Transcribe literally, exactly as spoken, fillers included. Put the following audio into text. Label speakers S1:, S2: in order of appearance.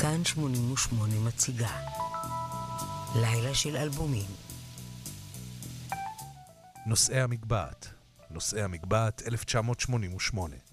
S1: כאן שמונים ושמונה מציגה לילה של אלבומים.
S2: נושאי המגבעת, נושאי המגבעת אלף תשע מאות שמונים ושמונה.